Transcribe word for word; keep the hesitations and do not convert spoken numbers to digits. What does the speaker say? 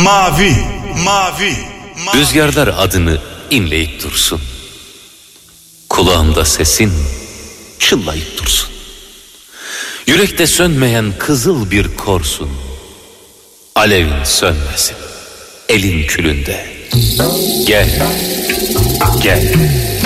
Mavi, mavi, mavi. Rüzgarlar adını inleyip dursun. Kulağımda sesin çıllayıp dursun. Yürekte sönmeyen kızıl bir korsun. Alevin sönmesin elin külünde. Gel, gel.